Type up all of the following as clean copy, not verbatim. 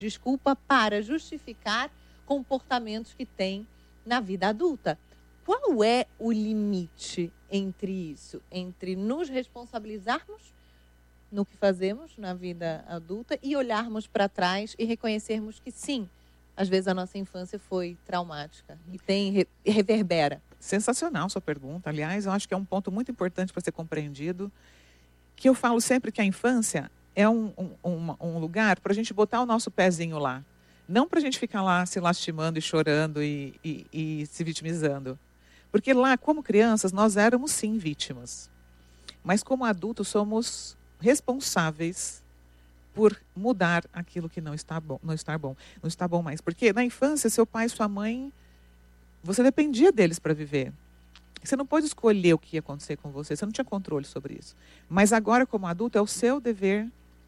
desculpa para justificar comportamentos que tem na vida adulta. Qual é o limite entre isso? Entre nos responsabilizarmos no que fazemos na vida adulta e olharmos para trás e reconhecermos que sim, às vezes a nossa infância foi traumática e reverbera. Sensacional sua pergunta. Aliás, eu acho que é um ponto muito importante para ser compreendido, que eu falo sempre que a infância é um lugar para a gente botar o nosso pezinho lá. Não para a gente ficar lá se lastimando e chorando e se vitimizando. Porque lá, como crianças, nós éramos sim vítimas. Mas como adultos, somos responsáveis por mudar aquilo que não está bom, não está bom mais. Porque na infância, seu pai e sua mãe, você dependia deles para viver. Você não pode escolher o que ia acontecer com você, você não tinha controle sobre isso. Mas agora, como adulto, é o seu dever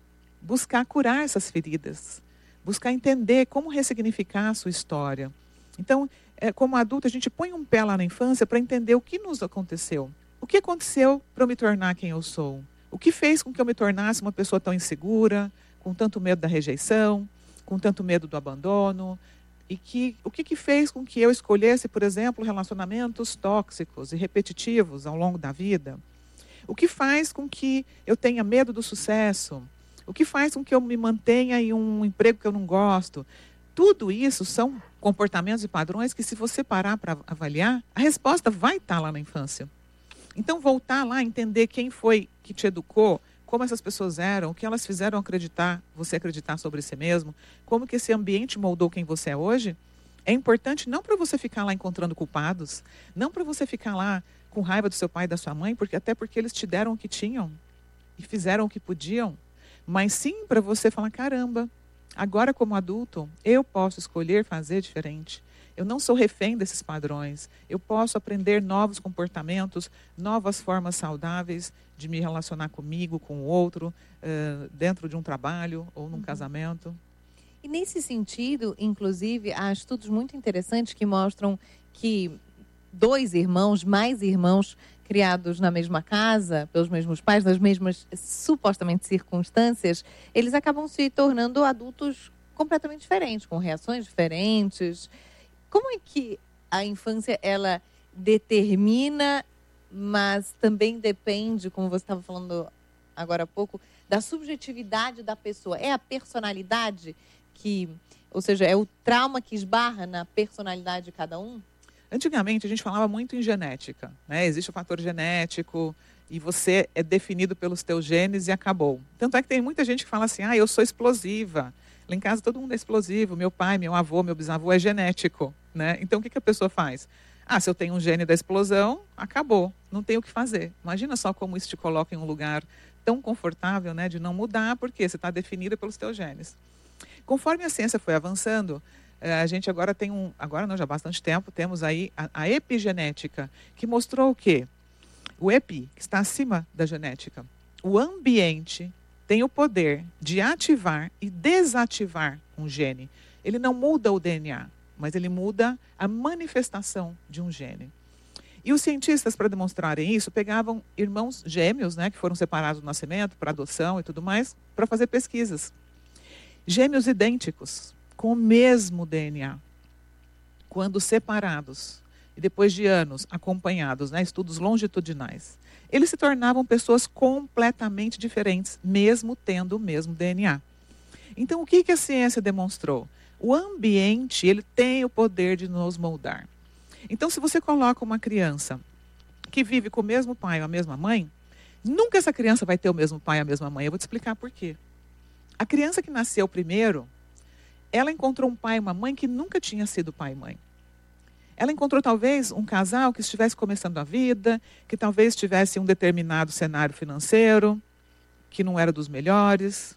buscar curar essas feridas, buscar entender como ressignificar a sua história. Então, como adulto, a gente põe um pé lá na infância para entender o que nos aconteceu. O que aconteceu para eu me tornar quem eu sou? O que fez com que eu me tornasse uma pessoa tão insegura, com tanto medo da rejeição, com tanto medo do abandono? E o que fez com que eu escolhesse, por exemplo, relacionamentos tóxicos e repetitivos ao longo da vida? O que faz com que eu tenha medo do sucesso? O que faz com que eu me mantenha em um emprego que eu não gosto? Tudo isso são comportamentos e padrões que, se você parar para avaliar, a resposta vai estar lá na infância. Então, voltar lá, entender quem foi que te educou, como essas pessoas eram, o que elas fizeram você acreditar sobre si mesmo, como que esse ambiente moldou quem você é hoje, é importante não para você ficar lá encontrando culpados, não para você ficar lá com raiva do seu pai e da sua mãe, até porque eles te deram o que tinham e fizeram o que podiam, mas sim para você falar, caramba, agora como adulto, eu posso escolher fazer diferente. Eu não sou refém desses padrões. Eu posso aprender novos comportamentos, novas formas saudáveis de me relacionar comigo, com o outro, dentro de um trabalho ou num casamento. E nesse sentido, inclusive, há estudos muito interessantes que mostram que mais irmãos criados na mesma casa, pelos mesmos pais, nas mesmas supostamente circunstâncias, eles acabam se tornando adultos completamente diferentes, com reações diferentes. Como é que a infância, ela determina, mas também depende, como você estava falando agora há pouco, da subjetividade da pessoa? É a personalidade ou seja, é o trauma que esbarra na personalidade de cada um? Antigamente, a gente falava muito em genética, né? Existe o fator genético e você é definido pelos teus genes e acabou. Tanto é que tem muita gente que fala assim, eu sou explosiva. Lá em casa todo mundo é explosivo, meu pai, meu avô, meu bisavô é genético, né? Então o que a pessoa faz? Se eu tenho um gene da explosão, acabou, não tem o que fazer. Imagina só como isso te coloca em um lugar tão confortável, né, de não mudar, porque você está definida pelos teus genes. Conforme a ciência foi avançando, a gente agora já há bastante tempo, temos aí a epigenética, que mostrou o quê? O epi, que está acima da genética. O ambiente tem o poder de ativar e desativar um gene. Ele não muda o DNA, mas ele muda a manifestação de um gene. E os cientistas, para demonstrarem isso, pegavam irmãos gêmeos, né, que foram separados do nascimento, para adoção e tudo mais, para fazer pesquisas. Gêmeos idênticos, com o mesmo DNA, quando separados, e depois de anos acompanhados, né, estudos longitudinais, eles se tornavam pessoas completamente diferentes, mesmo tendo o mesmo DNA. Então, o que a ciência demonstrou? O ambiente, ele tem o poder de nos moldar. Então, se você coloca uma criança que vive com o mesmo pai ou a mesma mãe, nunca essa criança vai ter o mesmo pai ou a mesma mãe. Eu vou te explicar por quê. A criança que nasceu primeiro, ela encontrou um pai e uma mãe que nunca tinha sido pai e mãe. Ela encontrou talvez um casal que estivesse começando a vida, que talvez tivesse um determinado cenário financeiro, que não era dos melhores.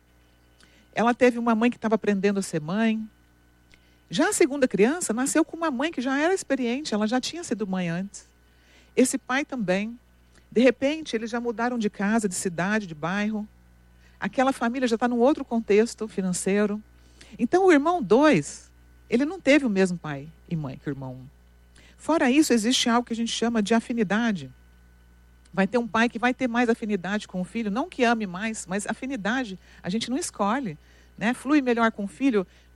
Ela teve uma mãe que estava aprendendo a ser mãe. Já a segunda criança nasceu com uma mãe que já era experiente, ela já tinha sido mãe antes. Esse pai também. De repente, eles já mudaram de casa, de cidade, de bairro. Aquela família já está num outro contexto financeiro. Então, o irmão 2, ele não teve o mesmo pai e mãe que o irmão 1. Fora isso, existe algo que a gente chama de afinidade. Vai ter um pai que vai ter mais afinidade com o filho, não que ame mais, mas afinidade a gente não escolhe. né? Flui melhor com o filho